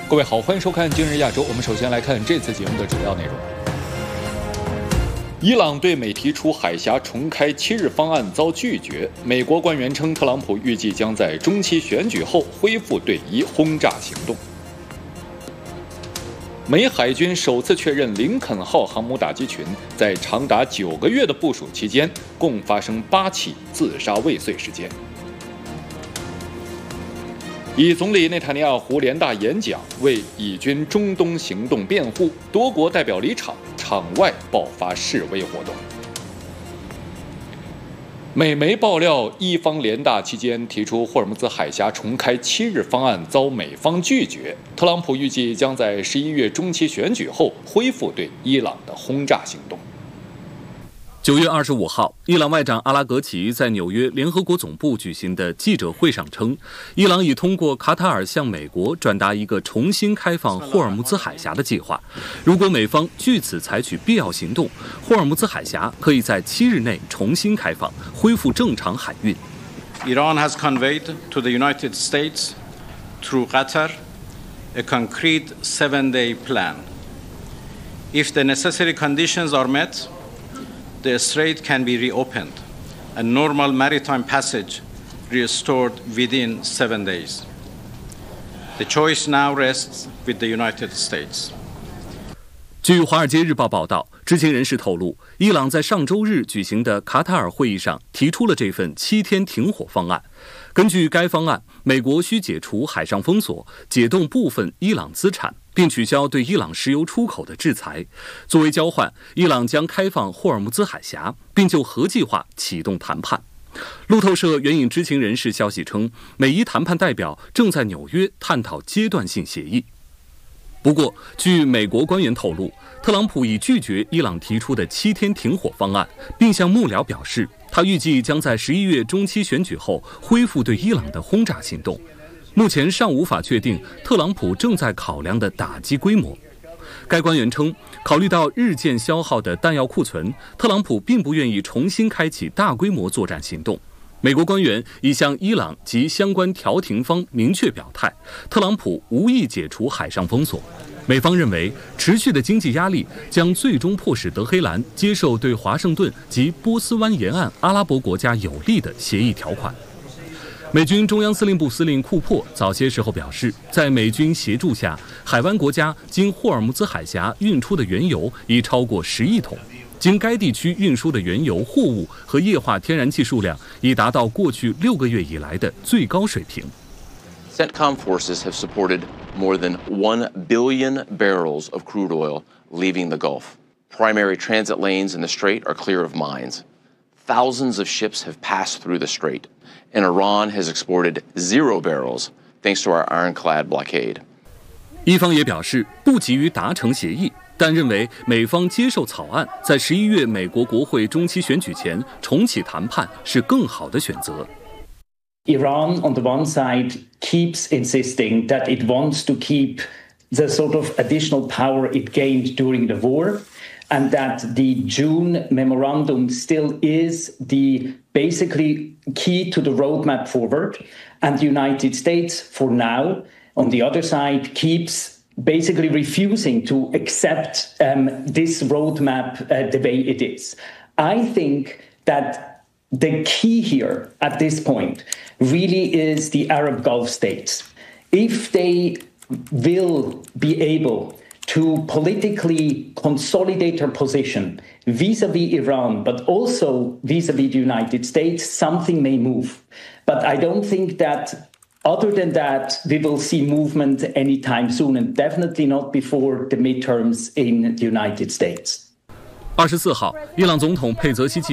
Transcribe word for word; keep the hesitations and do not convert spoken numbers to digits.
各位好，欢迎收看《今日亚洲》。我们首先来看这次节目的主要内容。伊朗对美提出海峡重开七日方案遭拒绝。美国官员称，特朗普预计将在中期选举后恢复对伊轰炸行动。美海军首次确认林肯号航母打击群在长达九个月的部署期间，共发生八起自杀未遂事件。以总理内塔尼亚胡联大演讲为以军中东行动辩护，多国代表离场，场外爆发示威活动。美媒爆料，伊方联大期间提出霍尔木兹海峡重开七日方案遭美方拒绝。特朗普预计将在十一月中期选举后恢复对伊朗的轰炸行动。 九月二十五号，伊朗外长阿拉格齐在纽约联合国总部举行的记者会上称，伊朗已通过卡塔尔向美国转达一个重新开放霍尔木兹海峡的计划。如果美方据此采取必要行动，霍尔木兹海峡可以在七日内重新开放，恢复正常海运。 Iran has conveyed to the United States through Qatar a concrete seven-day plan. If the necessary conditions are met,the strait can be reopened and normal maritime passage restored within seven days. The choice now rests with the United States. 据《华尔街日报》报道，知情人士透露，伊朗在上周日举行的卡塔尔会议上提出了这份七天停火方案。根据该方案，美国需解除海上封锁，解冻部分伊朗资产，并取消对伊朗石油出口的制裁。作为交换，伊朗将开放霍尔木兹海峡，并就核计划启动谈判。路透社援引知情人士消息称，美伊谈判代表正在纽约探讨阶段性协议。不过，据美国官员透露，特朗普已拒绝伊朗提出的七天停火方案，并向幕僚表示，他预计将在十一月中期选举后恢复对伊朗的轰炸行动。目前尚无法确定特朗普正在考量的打击规模。该官员称，考虑到日渐消耗的弹药库存，特朗普并不愿意重新开启大规模作战行动。美国官员已向伊朗及相关调停方明确表态，特朗普无意解除海上封锁。美方认为，持续的经济压力将最终迫使德黑兰接受对华盛顿及波斯湾沿岸阿拉伯国家有利的协议条款。美军中央司令部司令库珀早些时候表示，在美军协助下，海湾国家经霍尔木兹海峡运出的原油已超过十亿桶，经该地区运输的原油、货物和液化天然气数量已达到过去六个月以来的最高水平。 CENTCOM forces have supported more than one billion barrels of crude oil leaving the Gulf. Primary transit lanes in the strait are clear of mines. Thousands of ships have passed through the strait, and Iran has exported zero barrels thanks to our ironclad blockade. 伊方也表示不急于达成协议，但认为美方接受草案，在十一月美国国会中期选举前重启谈判是更好的选择。 Iran, on the one side, keeps insisting that it wants to keep the sort of additional power it gained during the war, and that the June memorandum still is the basically key to the roadmap forward. And the United States, for now, on the other side, keeps basically refusing to accept um, this roadmap uh, the way it is. I think that the key here at this point really is the Arab Gulf states. If they will be able to politically consolidate their position vis-à-vis Iran, but also vis-à-vis the United States, something may move. But I don't think that other than that, we will see movement anytime soon, and definitely not before the midterms in the United States. 二十四号，伊朗总统佩泽西继